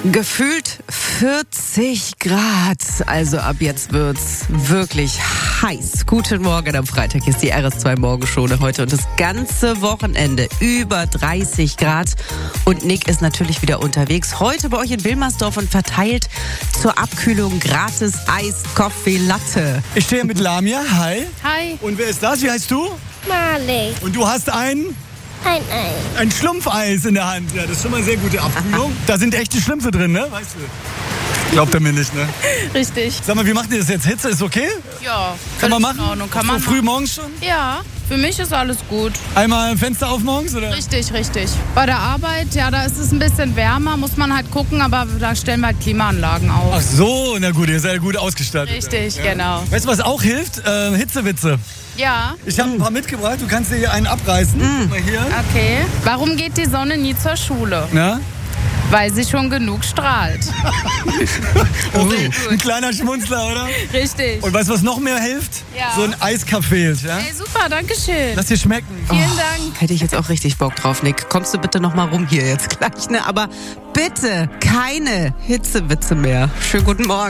Gefühlt 40 Grad. Also ab jetzt wird's wirklich heiß. Guten Morgen am Freitag. Hier ist die RS2 Morgenschule heute und das ganze Wochenende über 30 Grad. Und Nick ist natürlich wieder unterwegs. Heute bei euch in Wilmersdorf und verteilt zur Abkühlung gratis Eis, Kaffee, Latte. Ich stehe mit Lamia. Hi. Hi. Und wer ist das? Wie heißt du? Marley. Und du hast ein Schlumpfeis in der Hand. Ja, das ist schon mal eine sehr gute Abkühlung. Da sind echte Schlümpfe drin, ne? Weißt du? Glaubt er mir nicht, ne? Richtig. Sag mal, wie macht ihr das jetzt? Hitze ist okay? Ja. Kann man machen? In Ordnung. Kann man so früh morgens schon? Ja, für mich ist alles gut. Einmal Fenster auf morgens, oder? Richtig. Bei der Arbeit, ja, da ist es ein bisschen wärmer, muss man halt gucken, aber da stellen wir halt Klimaanlagen auf. Ach so, na gut, ihr seid ja gut ausgestattet. Richtig, ja. Genau. Weißt du, was auch hilft? Hitzewitze. Ja. Ich habe ein paar mitgebracht, du kannst dir hier einen abreißen. Guck mal hier. Okay. Warum geht die Sonne nie zur Schule? Na? Weil sie schon genug strahlt. Oh, ein kleiner Schmunzler, oder? Richtig. Und weißt du, was noch mehr hilft? Ja. So ein Eiskaffee. Ja? Hey, super, danke schön. Lass dir schmecken. Vielen Dank. Hätte ich jetzt auch richtig Bock drauf, Nick. Kommst du bitte noch mal rum hier jetzt gleich, ne? Aber bitte keine Hitzewitze mehr. Schönen guten Morgen.